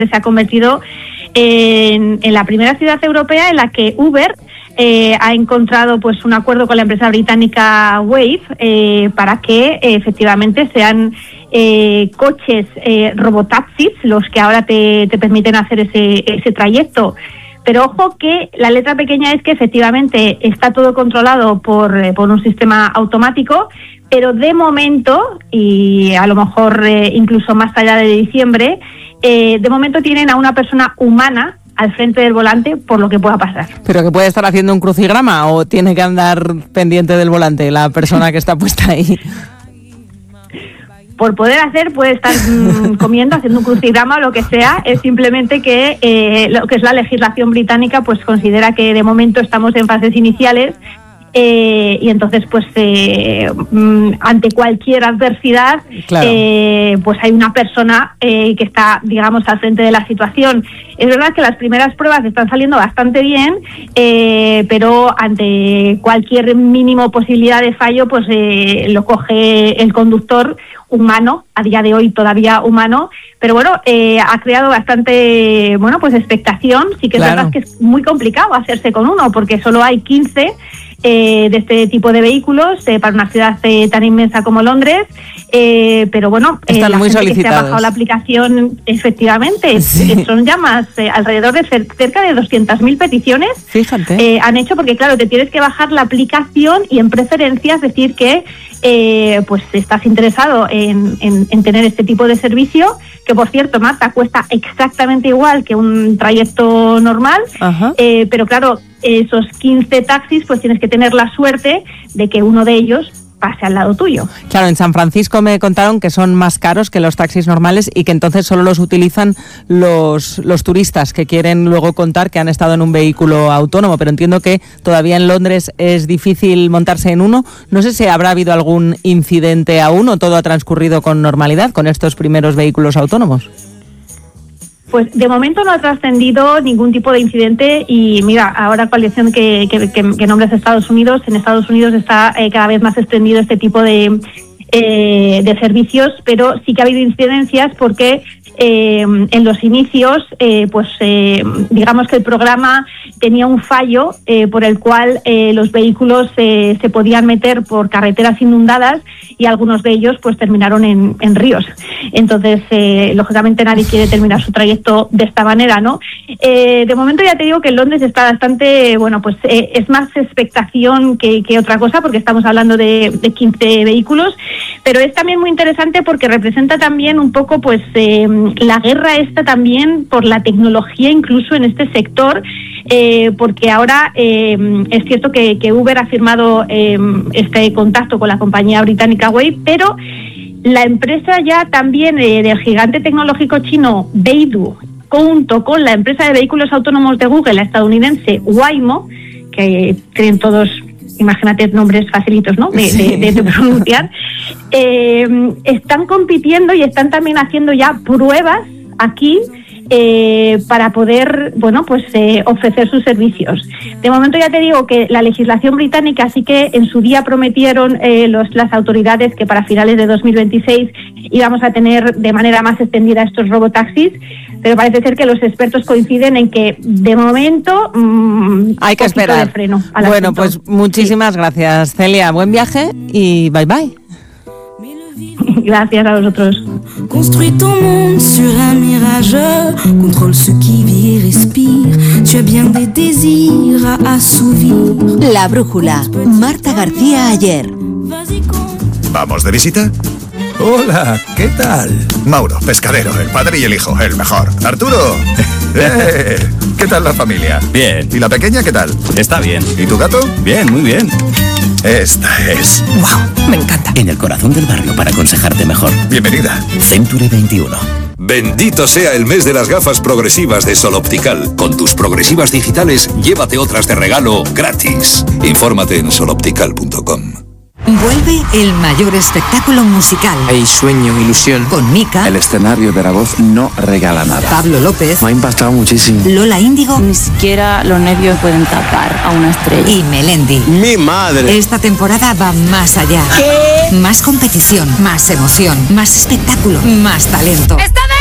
se ha convertido en la primera ciudad europea en la que Uber ha encontrado pues un acuerdo con la empresa británica Wave para que efectivamente sean coches robotaxis los que ahora te permiten hacer ese trayecto. Pero ojo que la letra pequeña es que efectivamente está todo controlado por un sistema automático, pero de momento, y a lo mejor incluso más allá de diciembre, de momento tienen a una persona humana al frente del volante por lo que pueda pasar. ¿Pero que puede estar haciendo un crucigrama o tiene que andar pendiente del volante la persona que está puesta ahí? Por poder hacer, puede estar comiendo, haciendo un crucigrama o lo que sea. Es simplemente que lo que es la legislación británica pues considera que de momento estamos en fases iniciales y entonces pues ante cualquier adversidad claro. Pues hay una persona que está, digamos, al frente de la situación. Es verdad que las primeras pruebas están saliendo bastante bien, pero ante cualquier mínimo posibilidad de fallo pues lo coge el conductor humano, a día de hoy todavía humano, pero bueno, ha creado bastante, pues expectación. Sí que es claro. Verdad que es muy complicado hacerse con uno, porque solo hay 15 de este tipo de vehículos para una ciudad tan inmensa como Londres, pero bueno, están la muy gente solicitados. Que se ha bajado la aplicación, efectivamente, sí. Son ya más, alrededor de cerca de 200.000 peticiones. Fíjate. Han hecho, porque claro, te tienes que bajar la aplicación y en preferencias decir que pues estás interesado en tener este tipo de servicio, que por cierto, Marta, cuesta exactamente igual que un trayecto normal, pero claro, esos 15 taxis pues tienes que tener la suerte de que uno de ellos pase al lado tuyo. Claro, en San Francisco me contaron que son más caros que los taxis normales y que entonces solo los utilizan los turistas que quieren luego contar que han estado en un vehículo autónomo, pero entiendo que todavía en Londres es difícil montarse en uno. No sé si habrá habido algún incidente aún o todo ha transcurrido con normalidad con estos primeros vehículos autónomos. Pues de momento no ha trascendido ningún tipo de incidente y mira, ahora con la lección que nombres Estados Unidos, en Estados Unidos está cada vez más extendido este tipo de servicios, pero sí que ha habido incidencias porque en los inicios, digamos que el programa tenía un fallo por el cual los vehículos se podían meter por carreteras inundadas y algunos de ellos pues terminaron en ríos. Entonces, lógicamente nadie quiere terminar su trayecto de esta manera, ¿no? De momento ya te digo que en Londres está bastante, es más expectación que otra cosa, porque estamos hablando de 15 vehículos, pero es también muy interesante porque representa también un poco pues la guerra esta también por la tecnología incluso en este sector, porque ahora es cierto que Uber ha firmado este contacto con la compañía británica Wave, pero la empresa ya también del gigante tecnológico chino Baidu, junto con la empresa de vehículos autónomos de Google, la estadounidense Waymo, que tienen todos, imagínate, nombres facilitos, ¿no? De pronunciar, están compitiendo y están también haciendo ya pruebas aquí para poder, ofrecer sus servicios. De momento ya te digo que la legislación británica sí que en su día prometieron las autoridades que para finales de 2026 íbamos a tener de manera más extendida estos robotaxis, pero parece ser que los expertos coinciden en que de momento hay que esperar. De freno bueno, asunto. Pues muchísimas gracias, Celia. Buen viaje y bye bye. Gracias a vosotros. Construis ton monde sur un mirage, contrôle ce qui vit et respire. Tu as bien des désirs à assouvir. La brújula, Marta García Ayer. ¿Vamos de visita? Hola, ¿qué tal? Mauro, pescadero, el padre y el hijo, el mejor. Arturo, ¿qué tal la familia? Bien. ¿Y la pequeña qué tal? Está bien. ¿Y tu gato? Bien, muy bien. Esta es... ¡Wow! Me encanta. En el corazón del barrio para aconsejarte mejor. Bienvenida. Century 21. Bendito sea el mes de las gafas progresivas de Sol Optical. Con tus progresivas digitales, llévate otras de regalo gratis. Infórmate en soloptical.com. Vuelve el mayor espectáculo musical. Hay sueño, ilusión. Con Mika. El escenario de La Voz no regala nada. Pablo López. Me ha impactado muchísimo. Lola Índigo. Ni siquiera los nervios pueden tapar a una estrella. Y Melendi. ¡Mi madre! Esta temporada va más allá. ¿Qué? Más competición, más emoción, más espectáculo, más talento. ¡Está de